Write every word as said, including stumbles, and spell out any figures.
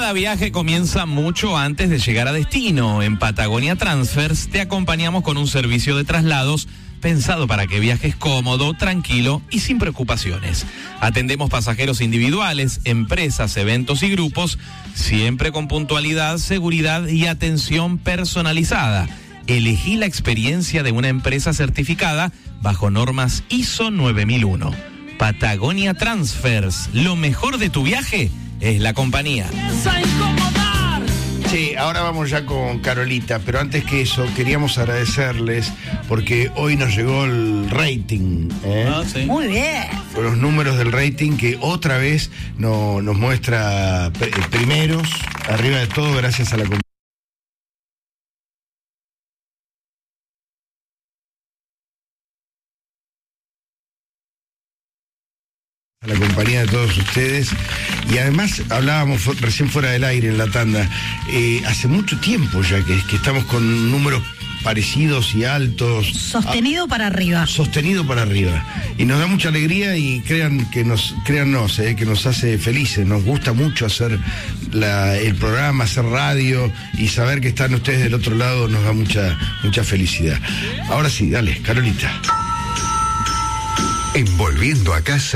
Cada viaje comienza mucho antes de llegar a destino. En Patagonia Transfers te acompañamos con un servicio de traslados pensado para que viajes cómodo, tranquilo y sin preocupaciones. Atendemos pasajeros individuales, empresas, eventos y grupos, siempre con puntualidad, seguridad y atención personalizada. Elegí la experiencia de una empresa certificada bajo normas I S O nueve mil uno. Patagonia Transfers, lo mejor de tu viaje es la compañía. Sí, ahora vamos ya con Carolita, pero antes que eso queríamos agradecerles porque hoy nos llegó el rating, ¿eh? Ah, sí. Muy bien. Los números del rating que otra vez no, nos muestra p- primeros, arriba de todo, gracias a la compañía. A la compañía de todos ustedes. Y además hablábamos fu- recién fuera del aire en la tanda, eh, hace mucho tiempo ya que, que estamos con números parecidos y altos. Sostenido para arriba. Sostenido para arriba. Y nos da mucha alegría y crean que nos, créannos, eh, que nos hace felices. Nos gusta mucho hacer la, el programa, hacer radio y saber que están ustedes del otro lado nos da mucha, mucha felicidad. Ahora sí, dale, Carolita. En Volviendo a Casa.